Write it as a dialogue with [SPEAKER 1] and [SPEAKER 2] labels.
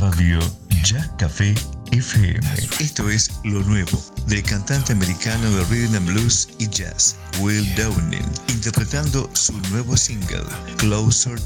[SPEAKER 1] Radio Jack Café FM. Esto es lo nuevo del cantante americano de rhythm and blues y jazz, Will Downing, interpretando su nuevo single, Closer